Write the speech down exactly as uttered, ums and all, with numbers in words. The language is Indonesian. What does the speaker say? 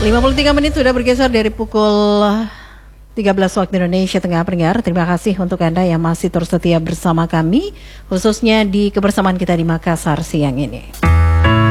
lima puluh tiga menit sudah bergeser dari pukul tiga belas waktu Indonesia Tengah, pendengar. Terima kasih untuk Anda yang masih terus setia bersama kami, khususnya di kebersamaan kita di Makassar siang ini.